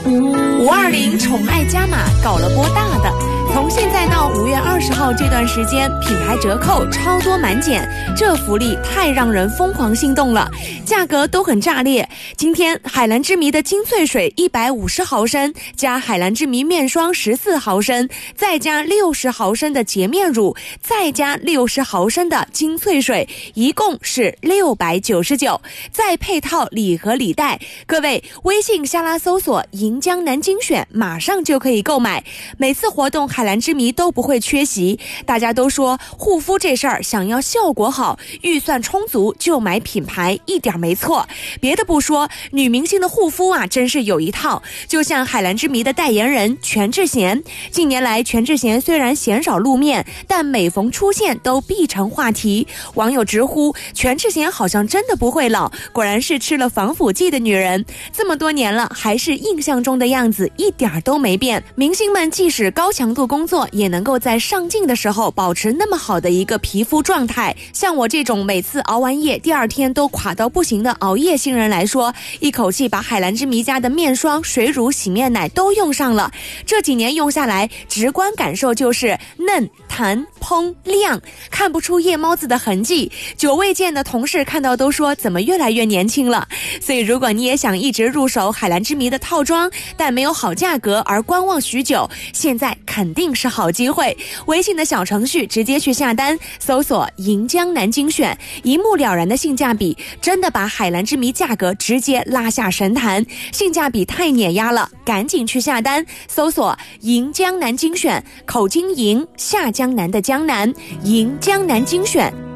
520宠爱加码搞了波大的，从现在到5月20号这段时间，品牌折扣超多满减，这福利太让人疯狂心动了，价格都很炸裂。今天海蓝之谜的精粹水150毫升加海蓝之谜面霜14毫升，再加60毫升的洁面乳，再加60毫升的精粹水，一共是699，再配套礼盒礼袋。各位微信下拉搜索银江南精选，马上就可以购买。每次活动海蓝之谜都不会缺席。大家都说护肤这事儿想要效果好，预算充足就买品牌，一点没错。别的不说，女明星的护肤啊真是有一套。就像海蓝之谜的代言人全智贤，近年来全智贤虽然鲜少露面，但每逢出现都必成话题。网友直呼全智贤好像真的不会老，果然是吃了防腐剂的女人，这么多年了还是印象中的样子，一点都没变。明星们即使高强度工作，也能够在上镜的时候保持那么好的一个皮肤状态。像我这种每次熬完夜第二天都垮到不行的熬夜新人来说，一口气把海蓝之谜家的面霜、水乳、洗面奶都用上了，这几年用下来，直观感受就是嫩、弹、嘭、亮，看不出夜猫子的痕迹。久未见的同事看到都说怎么越来越年轻了。所以如果你也想一直入手海蓝之谜的套装，但没有好价格而观望许久，现在肯定是好机会。微信的小程序直接去下单，搜索银江南精选，一目了然的性价比，真的把海蓝之谜价格直接拉下神坛，性价比太碾压了，赶紧去下单，搜索银江南精选，口金银，下江南的江南，银江南精选。